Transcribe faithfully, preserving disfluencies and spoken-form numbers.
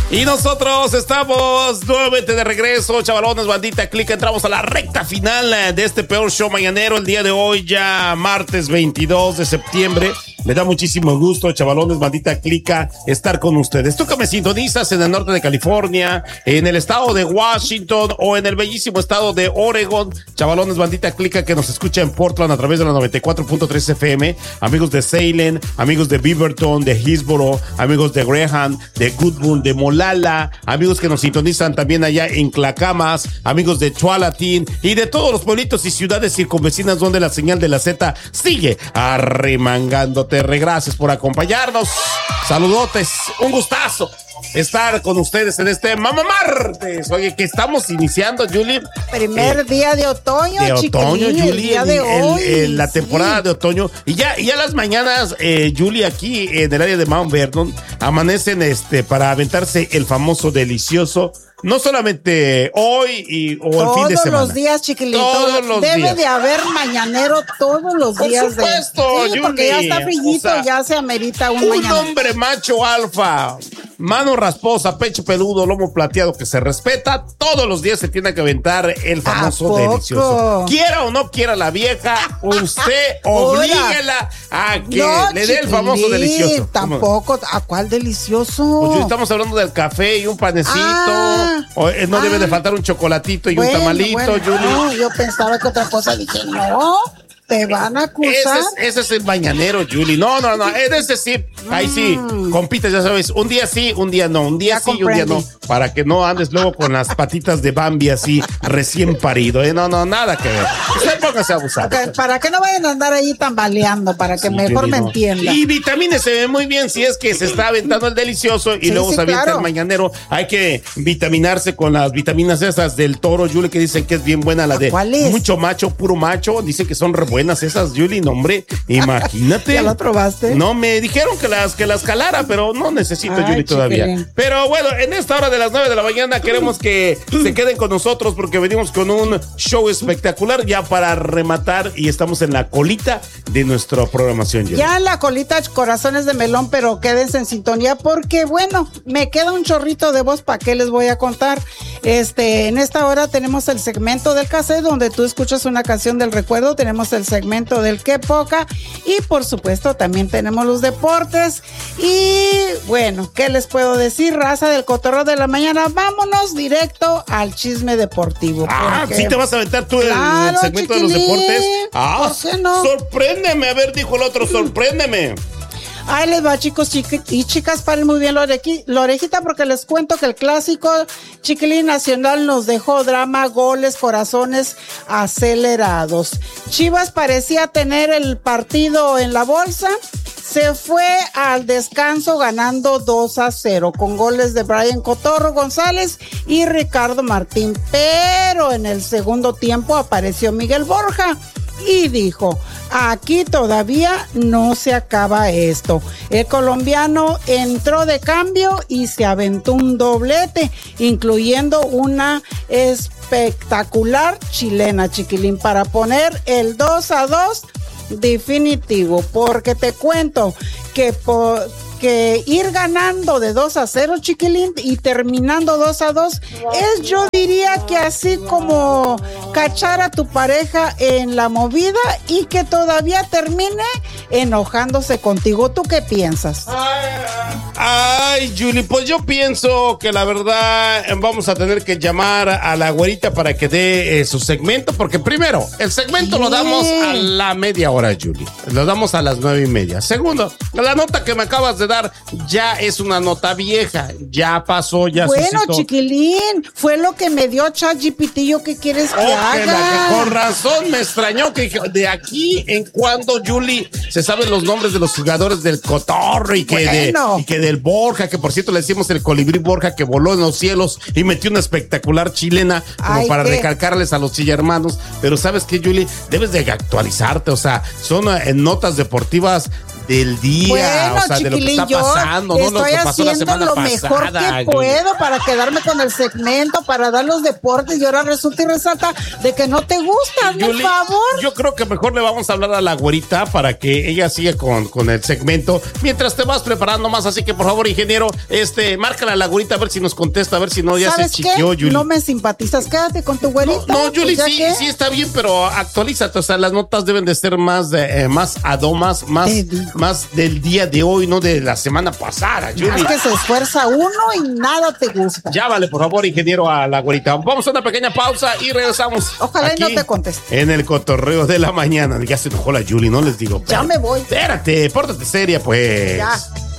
Y nosotros estamos nuevamente de regreso, chavalones, bandita clica. Entramos a la recta final de este peor show mañanero el día de hoy, ya martes veintidós de septiembre. Me da muchísimo gusto, chavalones, bandita clica, estar con ustedes. Tú que me sintonizas en el norte de California, en el estado de Washington o en el bellísimo estado de Oregon, chavalones, bandita clica, que nos escucha en Portland a través de la noventa y cuatro punto tres F M, amigos de Salem, amigos de Beaverton, de Hillsboro, amigos de Graham, de Goodburn, de Molalla, amigos que nos sintonizan también allá en Clacamas, amigos de Tualatin y de todos los pueblitos y ciudades circunvecinas donde la señal de la Z sigue arremangándote. Gracias por acompañarnos. Saludotes, un gustazo estar con ustedes en este Mamá Martes. Oye, que estamos iniciando, Julie. Primer eh, día de otoño, de otoño, Julie, el día de el, hoy. El, el, la temporada sí. de otoño. Y ya, y ya las mañanas, eh, Julie, aquí en el área de Mount Vernon, amanecen este para aventarse el famoso delicioso. No solamente hoy y, o todos el fin de semana. Todos los días, chiquilito. Todos los Debe días. de haber mañanero todos los Por días. Por supuesto, de... Sí, Julie. porque ya está frillito, o sea, ya se amerita un, un mañanero. Un hombre macho alfa, mano rasposa, pecho peludo, lomo plateado que se respeta, todos los días se tiene que aventar el famoso delicioso. Quiera o no quiera la vieja, usted oblíguela a que no, le dé el famoso delicioso. Tampoco, ¿a cuál delicioso? Pues estamos hablando del café y un panecito. Ah, o, eh, no ah, debe de faltar un chocolatito y bueno, un tamalito, bueno, Julie. No, yo pensaba que otra cosa, dije, no. Te van a acusar. Ese es, ese es el mañanero, Julie. No, no, no. Ese sí. Ahí sí. Mm. Compites, ya sabes. Un día sí, un día no. Un día ya sí y un día no. Para que no andes luego con las patitas de Bambi así, recién parido. ¿eh? No, no, nada que ver. Usted póngase a abusar. Okay, para que no vayan a andar ahí tambaleando, para que sí, mejor Julie, me no. entienda. Y vitamines se ve muy bien si es que se está aventando el delicioso y sí, luego sí, se avienta claro. el mañanero. Hay que vitaminarse con las vitaminas esas del Toro, Julie, que dicen que es bien buena la de ¿cuál es? Mucho macho, puro macho. Dicen que son re buenas esas, Julie, no, hombre, imagínate. ¿Ya las probaste? No, me dijeron que las que las calara, pero no necesito, Ay, Julie, todavía. Chiquilín. Pero bueno, en esta hora de las nueve de la mañana queremos que se queden con nosotros porque venimos con un show espectacular ya para rematar y estamos en la colita de nuestra programación, Julie. Ya en la colita, corazones de melón, pero quédense en sintonía porque, bueno, me queda un chorrito de voz para qué les voy a contar. Este, en esta hora tenemos el segmento del cassette donde tú escuchas una canción del recuerdo, tenemos el segmento del que poca y por supuesto también tenemos los deportes y bueno, ¿qué les puedo decir? Raza del cotorreo de la mañana, vámonos directo al chisme deportivo. Ah, ¿sí te vas a aventar tú claro, el segmento chiquilín, de los deportes? Ah, ¿por qué no? Sorpréndeme, a ver, dijo el otro, sorpréndeme. Ahí les va, chicos chiqui- y chicas, paren muy bien la, orequi- la orejita porque les cuento que el clásico Chiquilín Nacional nos dejó drama, goles, corazones acelerados. Chivas parecía tener el partido en la bolsa, se fue al descanso ganando dos a cero con goles de Brian Cotorro González y Ricardo Martín, pero en el segundo tiempo apareció Miguel Borja y dijo, aquí todavía no se acaba esto. El colombiano entró de cambio y se aventó un doblete, incluyendo una espectacular chilena, chiquilín, para poner el dos a dos definitivo, porque te cuento que por... que ir ganando de dos a cero, chiquilín, y terminando dos a dos, es, yo diría que así como cachar a tu pareja en la movida y que todavía termine enojándose contigo. ¿Tú qué piensas? Ay, ay, Julie, pues yo pienso que la verdad vamos a tener que llamar a la güerita para que dé eh, su segmento, porque primero, el segmento ¿Qué? lo damos a la media hora, Julie. Lo damos a las nueve y media. Segundo, la nota que me acabas de dar ya es una nota vieja, ya pasó, ya Bueno, suscitó. Chiquilín, fue lo que me dio ChatGPT. ¿Yo qué quieres que oh, haga? Que la, que con razón me extrañó que de aquí en cuando, Julie, se saben los nombres de los jugadores del Cotorro y que, bueno. de, y que del Borja, que por cierto le decimos el colibrí Borja que voló en los cielos y metió una espectacular chilena como Ay, para ¿qué? recalcarles a los chillermanos. Pero ¿sabes qué, Julie? Debes de actualizarte, o sea, son eh, notas deportivas del día, bueno, o sea, de lo que está yo pasando, no lo estoy que pasó la haciendo semana lo mejor pasada, que Julie. puedo para quedarme con el segmento, para dar los deportes, y ahora resulta y resalta de que no te gusta, hazme el favor. Yo creo que mejor le vamos a hablar a la güerita para que ella siga con, con el segmento mientras te vas preparando más. Así que, por favor, ingeniero, este, márcala a la güerita a ver si nos contesta, a ver si no ya se ¿Sabes chiqueó, qué? Julie. No me simpatizas, quédate con tu güerita. No, no, Julie, pues, sí, ¿ya qué? sí está bien, pero actualízate. O sea, las notas deben de ser más, eh, más adomas, más, Te digo. más del día de hoy, no de la semana pasada, Julie. Es que se esfuerza uno y nada te gusta. Llámale, por favor, ingeniero, a la güerita. Vamos a una pequeña pausa y regresamos. Ojalá y no aquí te conteste. En el cotorreo de la mañana. Ya se enojó la Julie, no les digo. Ya me voy. Espérate, pórtate seria, pues. Ya.